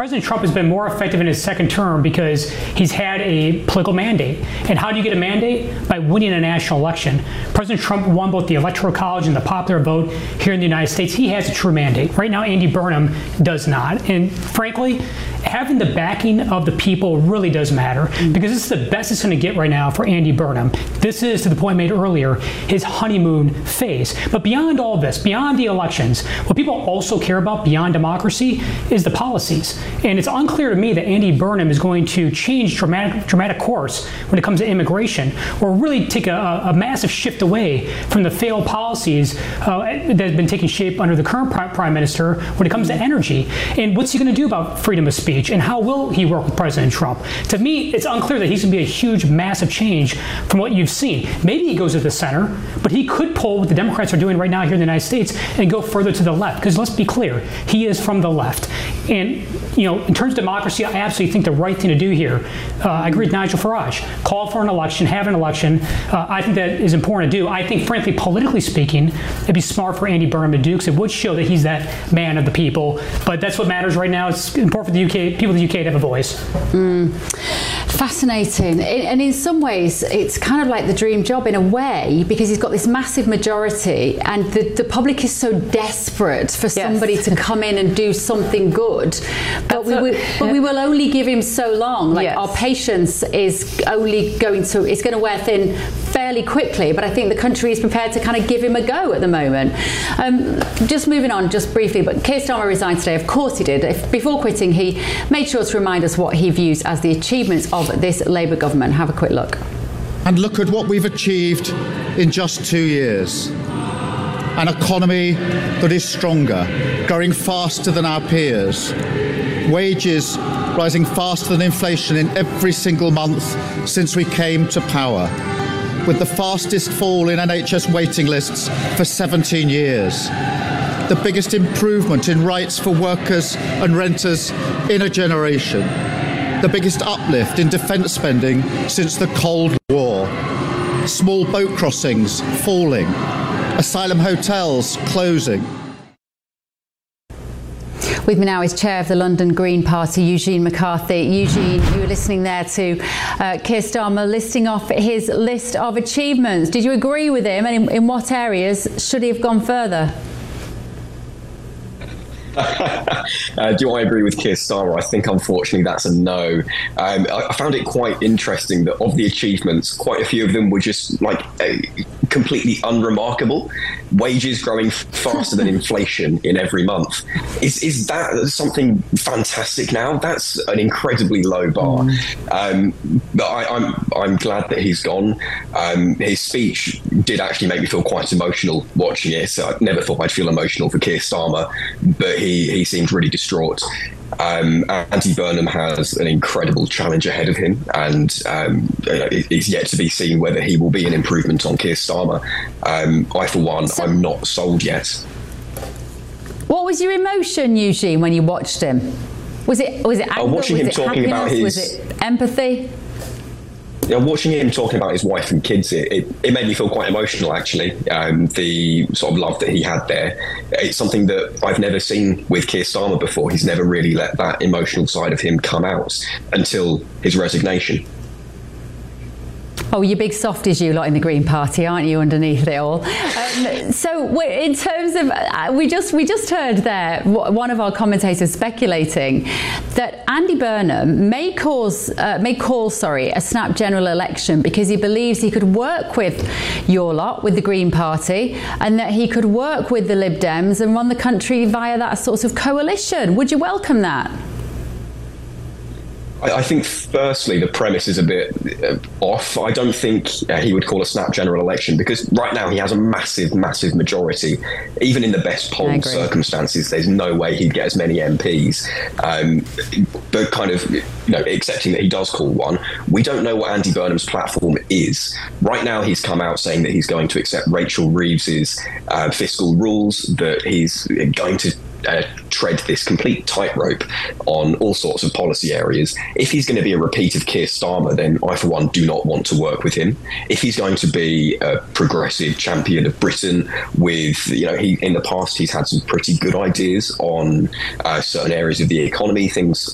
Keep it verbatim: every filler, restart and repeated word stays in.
President Trump has been more effective in his second term because he's had a political mandate. And how do you get a mandate? By winning a national election. President Trump won both the Electoral College and the popular vote here in the United States. He has a true mandate. Right now, Andy Burnham does not. And frankly, having the backing of the people really does matter, because this is the best it's going to get right now for Andy Burnham. This is, to the point made earlier, his honeymoon phase. But beyond all this, beyond the elections, what people also care about beyond democracy is the policies. And it's unclear to me that Andy Burnham is going to change dramatic, dramatic course when it comes to immigration, or really take a, a massive shift away from the failed policies uh, that have been taking shape under the current prime minister when it comes to energy. And what's he going to do about freedom of speech? And how will he work with President Trump? To me, it's unclear that he's going to be a huge, massive change from what you've seen. Maybe he goes to the center, but he could pull what the Democrats are doing right now here in the United States and go further to the left. Because let's be clear, he is from the left. And, you know, in terms of democracy, I absolutely think the right thing to do here, uh, I agree with Nigel Farage, call for an election, have an election. Uh, I think that is important to do. I think, frankly, politically speaking, it'd be smart for Andy Burnham to do, because it would show that he's that man of the people. But that's what matters right now. It's important for the U K, people of the U K to have a voice. Mm. Fascinating. And in some ways, it's kind of like the dream job in a way, because he's got this massive majority and the, the public is so desperate for yes. somebody to come in and do something good. But, we, a, will, but we will only give him so long. Like yes. our patience is only going to, it's going to wear thin fairly quickly. But I think the country is prepared to kind of give him a go at the moment. Um, just moving on, just briefly, but Keir Starmer resigned today. Of course he did. If, before quitting, he made sure to remind us what he views as the achievements of this Labour government. Have a quick look. And look at what we've achieved in just two years. An economy that is stronger, growing faster than our peers. Wages rising faster than inflation in every single month since we came to power. With the fastest fall in N H S waiting lists for seventeen years. The biggest improvement in rights for workers and renters in a generation. The biggest uplift in defence spending since the Cold War. Small boat crossings falling. Asylum hotels closing. With me now is Chair of the London Green Party, Eugene McCarthy. Eugene, you were listening there to uh, Keir Starmer listing off his list of achievements. Did you agree with him, and in, in what areas should he have gone further? uh, do I agree with Keir Starmer? I think, unfortunately, that's a no. Um, I, I found it quite interesting that of the achievements, quite a few of them were just like uh, completely unremarkable. Wages growing faster than inflation in every month. Is is that something fantastic now? That's an incredibly low bar. Mm. Um, but I, I'm I'm glad that he's gone. Um, his speech did actually make me feel quite emotional watching it. So I never thought I'd feel emotional for Keir Starmer, but he, he seemed really distraught. Um, Andy Burnham has an incredible challenge ahead of him, and um, it's yet to be seen whether he will be an improvement on Keir Starmer. Um, I, for one, so, I'm not sold yet. What was your emotion, Eugene, when you watched him? Was it was it anger? Uh, watching was him it talking happiness? about his, was it empathy? Yeah, watching him talking about his wife and kids, it, it, it made me feel quite emotional, actually. Um, the sort of love that he had there. It's something that I've never seen with Keir Starmer before. He's never really let that emotional side of him come out until his resignation. Oh, you big softies, you lot in the Green Party, aren't you, underneath it all? Um, so, in terms of, uh, we just we just heard there one of our commentators speculating that Andy Burnham may cause uh, may call sorry a snap general election because he believes he could work with your lot, with the Green Party, and that he could work with the Lib Dems and run the country via that sort of coalition. Would you welcome that? I think, firstly, the premise is a bit uh, off. I don't think uh, he would call a snap general election, because right now he has a massive, massive majority. Even in the best polled circumstances, there's no way he'd get as many M Ps. Um, but kind of, you know, accepting that he does call one, we don't know what Andy Burnham's platform is. Right now, he's come out saying that he's going to accept Rachel Reeves's uh, fiscal rules, that he's going to Uh, tread this complete tightrope on all sorts of policy areas. If he's going to be a repeat of Keir Starmer, then I, for one, do not want to work with him. If he's going to be a progressive champion of Britain with, you know, he in the past, he's had some pretty good ideas on uh, certain areas of the economy, things